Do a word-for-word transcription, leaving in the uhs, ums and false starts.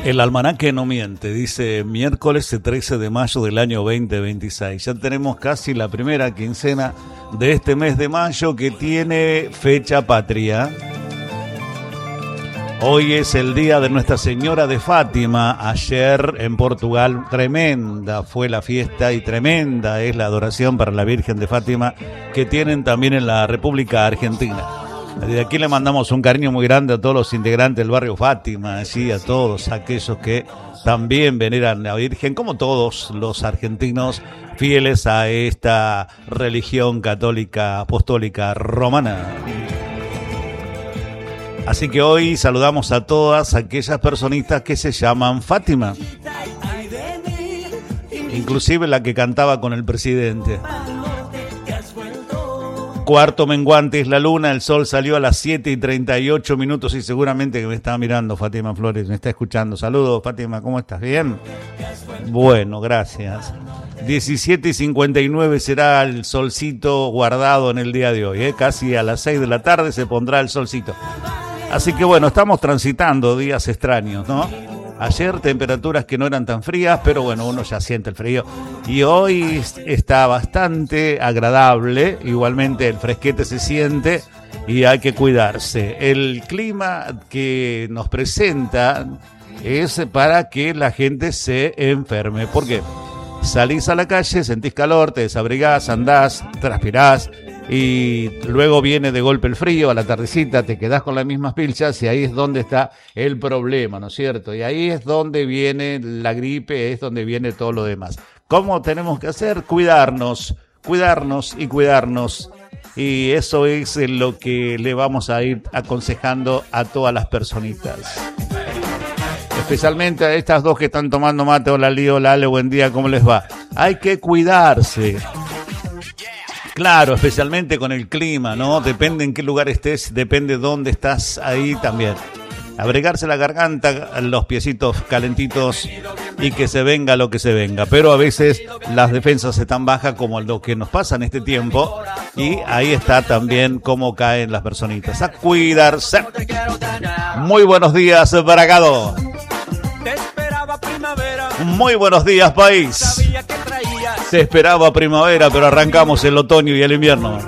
El almanaque no miente, dice miércoles trece de mayo del año veinte veintiséis. Ya tenemos casi la primera quincena de este mes de mayo que tiene fecha patria. Hoy es el día de Nuestra Señora de Fátima. Ayer en Portugal tremenda fue la fiesta y tremenda es la adoración para la Virgen de Fátima que tienen también en la República Argentina. Desde aquí le mandamos un cariño muy grande a todos los integrantes del barrio Fátima, así a todos aquellos que también veneran a la Virgen, como todos los argentinos fieles a esta religión católica apostólica romana. Así que hoy saludamos a todas aquellas personitas que se llaman Fátima, inclusive la que cantaba con el presidente. Cuarto menguante es la luna, el sol salió a las siete y treinta y ocho minutos y seguramente que me está mirando Fátima Flores, me está escuchando. Saludos Fátima, ¿cómo estás? ¿Bien? Bueno, gracias. diecisiete y cincuenta y nueve será el solcito guardado en el día de hoy, ¿eh? Casi a las seis de la tarde se pondrá el solcito. Así que bueno, estamos transitando días extraños, ¿no? Ayer temperaturas que no eran tan frías, pero bueno, uno ya siente el frío. Y hoy está bastante agradable, igualmente el fresquete se siente y hay que cuidarse. El clima que nos presenta es para que la gente se enferme. ¿Por qué? Salís a la calle, sentís calor, te desabrigás, andás, transpirás y luego viene de golpe el frío, a la tardecita te quedás con las mismas pilchas y ahí es donde está el problema, ¿no es cierto? Y ahí es donde viene la gripe, es donde viene todo lo demás. ¿Cómo tenemos que hacer? Cuidarnos, cuidarnos y cuidarnos. Y eso es lo que le vamos a ir aconsejando a todas las personitas. Especialmente a estas dos que están tomando mate. Hola Lío, hola Ale, buen día, ¿cómo les va? Hay que cuidarse. Claro, especialmente con el clima, ¿no? Depende en qué lugar estés, depende dónde estás ahí también. Abrigarse la garganta, los piecitos calentitos y que se venga lo que se venga. Pero a veces las defensas están bajas como lo que nos pasa en este tiempo y ahí está también cómo caen las personitas. A cuidarse. Muy buenos días, Bragado. Muy buenos días, país. Se esperaba primavera, pero arrancamos el otoño y el invierno.